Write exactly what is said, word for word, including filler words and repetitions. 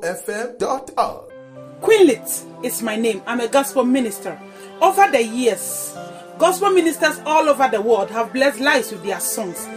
f m dot org. Queenlit is my name. I'm a gospel minister. Over the years, gospel ministers all over the world have blessed lives with their songs.